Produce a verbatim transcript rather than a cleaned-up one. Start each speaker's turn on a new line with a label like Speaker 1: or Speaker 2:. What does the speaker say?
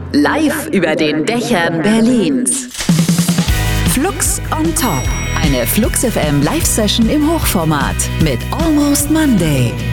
Speaker 1: Live über den Dächern Berlins. Flux on Top. Eine Flux F M Live-Session im Hochformat mit Almost Monday.